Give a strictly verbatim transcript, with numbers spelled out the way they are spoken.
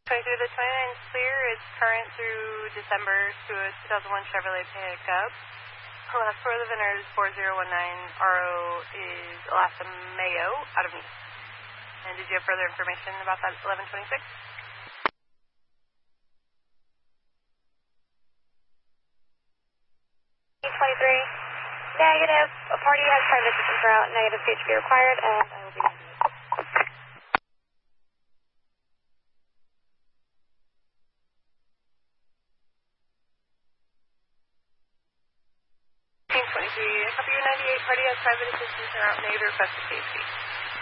twenty-three, the twenty-nine is clear. It's current through December to a two thousand one Chevrolet pickup. The last four of the V I N is four zero one nine. R O is Alaska Mayo out of Nice. And did you have further information about that eleven twenty-six? twenty-three. Negative. A party has private assistance route. Negative P H P required, and I will be negative. twenty-three. Copy your ninety-eight. Party has private assistance route. Negative requested P H P.